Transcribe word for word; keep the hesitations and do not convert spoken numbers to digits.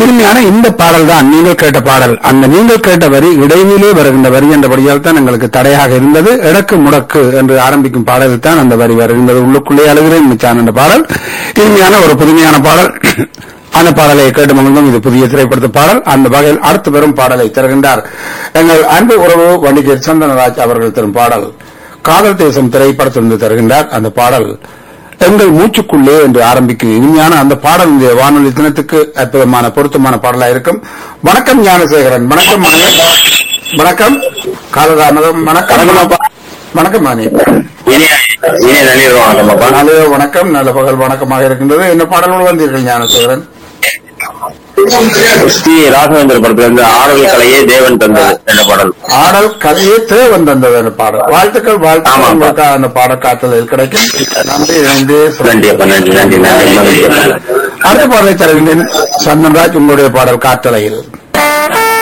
இனிமையான இந்த பாடல் தான் நீங்கள் கேட்ட பாடல். அந்த நீங்கள் கேட்ட வரி இடையிலே வருகின்ற வரி என்றபடியால் தான் எங்களுக்கு தடையாக இருந்தது. எடக்கு முடக்கு என்று ஆரம்பிக்கும் பாடலில் தான் அந்த வரி வருகின்றது. உள்ளுக்குள்ளே அழுகிறேன் மிச்சான் என்ற பாடல் இனிமையான ஒரு புதுமையான பாடல். அந்த பாடலை கேட்டு மகிழ்ந்தோம். இது புதிய திரைப்படத்து பாடல். அந்த வகையில் அடுத்து பெறும் பாடலை தருகின்றார் எங்கள் அன்பு உறவு வண்டிகர் சந்தனராஜ் அவர்கள் தரும் பாடல் காதல் தேசம் திரைப்படத்திலிருந்து தருகின்றார். அந்த பாடல் எங்கள் மூச்சுக்குள்ளே என்று ஆரம்பிக்கும் இனிமையான அந்த பாடல் இந்த வானொலி தினத்துக்கு அற்புதமான பொருத்தமான பாடலா இருக்கும். வணக்கம் ஞானசேகரன். வணக்கம் மாணி. வணக்கம் காலதாமதம். வணக்கம் வணக்கம் மாணி. வணக்கம். நல்ல பகல் வணக்கமாக இருக்கின்றது. என்ன பாடலோடு வந்தீர்கள் ஞானசேகரன்? ஸ்ரீ ராகவேந்திர படத்திலிருந்து ஆடல் கலையே தேவன் தந்தது என்ற பாடல். ஆடல் கலையே தேவன் தந்தது என்ற பாடல். வாழ்த்துக்கள். வாழ்த்துக்கள். அந்த பாடல் காத்தலில் கிடைக்கும். நன்றி. நன்றி நன்றி நன்றி நன்றி. அடுத்த பாடலை தருகின்றேன் சந்தன்ராஜ். உங்களுடைய பாடல் காத்தலையில்